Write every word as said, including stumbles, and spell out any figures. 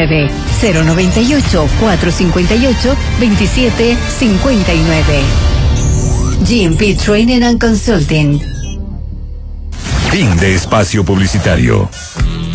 nueve, cero noventa y ocho, cuatrocientos cincuenta y ocho, veintisiete cincuenta y nueve. G M P Training and Consulting. Fin de espacio publicitario.